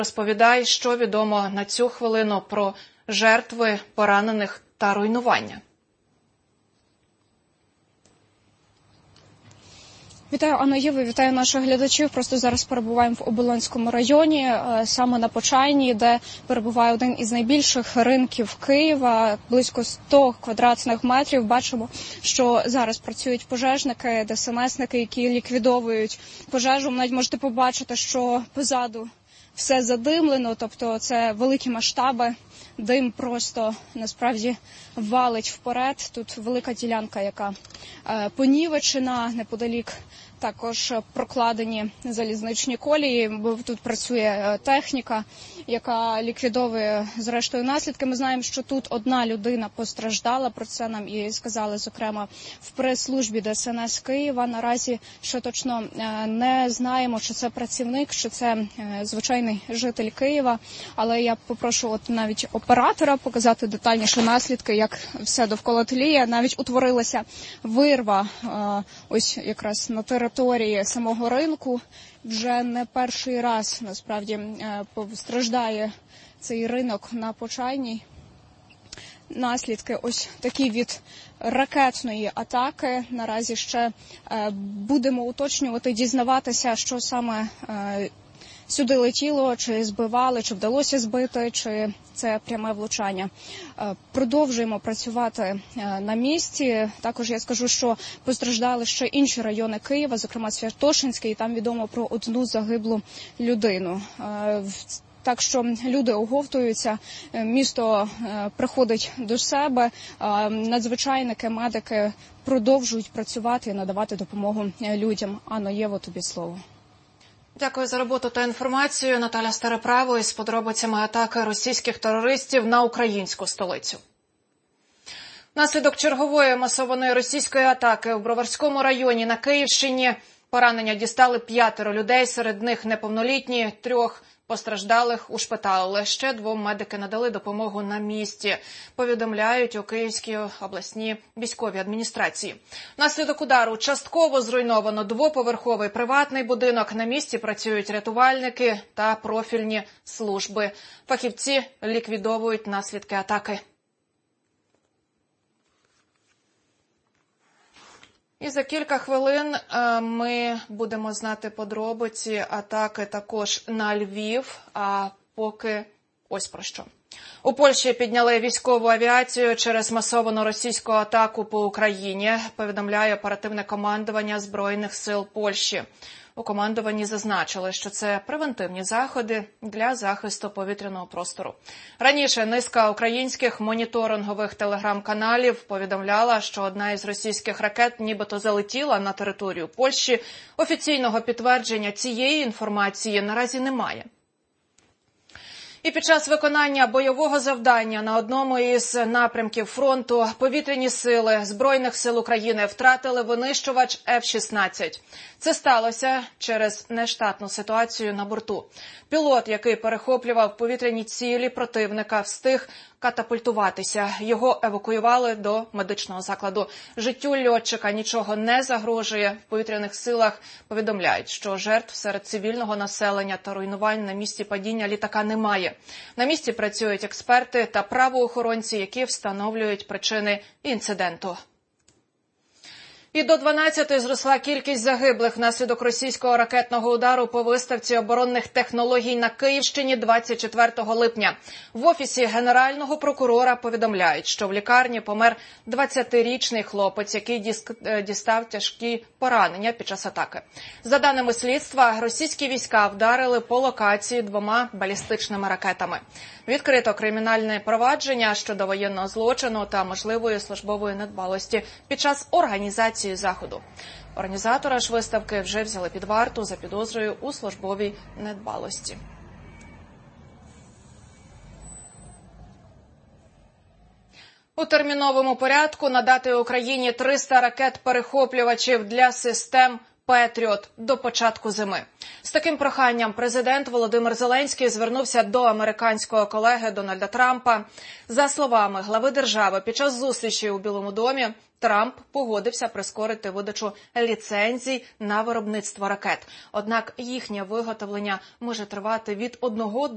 Розповідай, що відомо на цю хвилину про жертви, поранених та руйнування. Вітаю, Анна Єва, вітаю наших глядачів. Просто зараз перебуваємо в Оболонському районі, саме на Почайній, де перебуває один із найбільших ринків Києва, близько 100 квадратних метрів. Бачимо, що зараз працюють пожежники, ДСНСники, які ліквідовують пожежу. Навіть можете побачити, що позаду все задимлено, тобто це великі масштаби. Дим просто, насправді, валить вперед. Тут велика ділянка, яка понівечена, неподалік також прокладені залізничні колії, бо тут працює техніка, яка ліквідовує, зрештою, наслідки. Ми знаємо, що тут одна людина постраждала, про це нам і сказали, зокрема, в прес-службі ДСНС Києва. Наразі ще точно не знаємо, чи це працівник, чи це звичайний житель Києва, але я попрошу от навіть оператора показати детальніше наслідки, як все довкола тліє. Навіть утворилася вирва ось якраз на території самого ринку. Вже не перший раз, насправді, постраждає цей ринок на Почайній. Наслідки ось такі від ракетної атаки. Наразі ще будемо уточнювати, дізнаватися, що саме сюди летіло, чи збивали, чи вдалося збити, чи це пряме влучання. Продовжуємо працювати на місці. Також я скажу, що постраждали ще інші райони Києва, зокрема Святошинський, і там відомо про одну загиблу людину. Так що люди оговтуються, місто приходить до себе, надзвичайники, медики продовжують працювати і надавати допомогу людям. Анно, Єво, тобі слово. Дякую за роботу та інформацію. Наталя Староправо із подробицями атаки російських терористів на українську столицю. Внаслідок чергової масованої російської атаки у Броварському районі на Київщині поранення дістали 5 людей, серед них неповнолітні, 3 постраждалих ушпиталили. Ще 2 медики надали допомогу на місці, повідомляють у Київській обласній військовій адміністрації. Внаслідок удару частково зруйновано 2-поверховий приватний будинок. На місці працюють рятувальники та профільні служби. Фахівці ліквідовують наслідки атаки. І за кілька хвилин ми будемо знати подробиці атаки також на Львів, а поки ось про що. У Польщі підняли військову авіацію через масовану російську атаку по Україні, повідомляє оперативне командування Збройних сил Польщі. У командуванні зазначили, що це превентивні заходи для захисту повітряного простору. Раніше низка українських моніторингових телеграм-каналів повідомляла, що одна із російських ракет нібито залетіла на територію Польщі. Офіційного підтвердження цієї інформації наразі немає. І під час виконання бойового завдання на одному із напрямків фронту повітряні сили Збройних сил України втратили винищувач F-16. Це сталося через нештатну ситуацію на борту. Пілот, який перехоплював повітряні цілі противника, встиг катапультуватися. Його евакуювали до медичного закладу. Життю льотчика нічого не загрожує. В повітряних силах повідомляють, що жертв серед цивільного населення та руйнувань на місці падіння літака немає. На місці працюють експерти та правоохоронці, які встановлюють причини інциденту. І до 12 зросла кількість загиблих внаслідок російського ракетного удару по виставці оборонних технологій на Київщині 24 липня. В Офісі Генерального прокурора повідомляють, що в лікарні помер 20-річний хлопець, який дістав тяжкі поранення під час атаки. За даними слідства, російські війська вдарили по локації 2 балістичними ракетами. Відкрито кримінальне провадження щодо воєнного злочину та можливої службової недбалості під час організації заходу. Організатора ж виставки вже взяли під варту за підозрою у службовій недбалості. У терміновому порядку надати Україні 300 ракет-перехоплювачів для систем «Петріот» до початку зими. З таким проханням президент Володимир Зеленський звернувся до американського колеги Дональда Трампа. За словами глави держави, під час зустрічі у Білому домі Трамп погодився прискорити видачу ліцензій на виробництво ракет. Однак їхнє виготовлення може тривати від 1